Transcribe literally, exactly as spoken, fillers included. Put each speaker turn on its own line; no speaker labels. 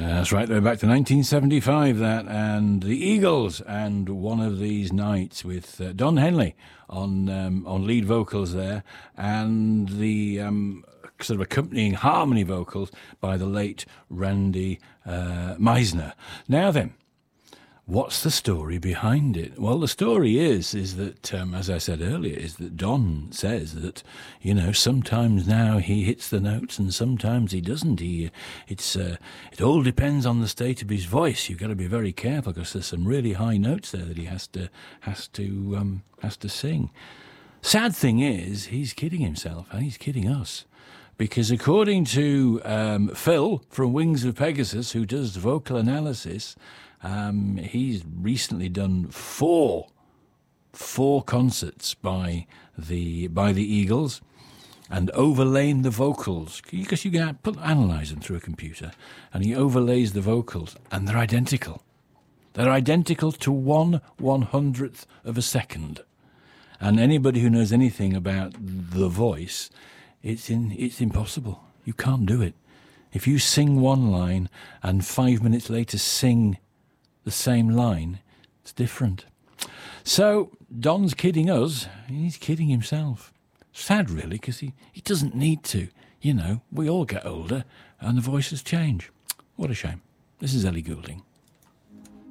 That's right, they're back to nineteen seventy-five, that, and the Eagles, and One of These Nights with uh, Don Henley on um, on lead vocals there, and the um, sort of accompanying harmony vocals by the late Randy uh, Meisner. Now then, what's the story behind it? Well, the story is, is that, um, as I said earlier, is that Don says that, you know, sometimes now he hits the notes and sometimes he doesn't. He, it's, uh, it all depends on the state of his voice. You've got to be very careful because there's some really high notes there that he has to, has to, um, has to sing. Sad thing is, he's kidding himself and he's kidding us. Because according to um, Phil from Wings of Pegasus, who does vocal analysis, Um, he's recently done four, four concerts by the by the Eagles, and overlain the vocals because you can put analyze them through a computer, and he overlays the vocals, and they're identical. They're identical to one one hundredth of a second, and anybody who knows anything about the voice, it's in it's impossible. You can't do it. If you sing one line and five minutes later sing the same line, it's different. So Don's kidding us, he's kidding himself. Sad really, because he, he doesn't need to. You know, we all get older and the voices change. What a shame. This is Ellie Goulding.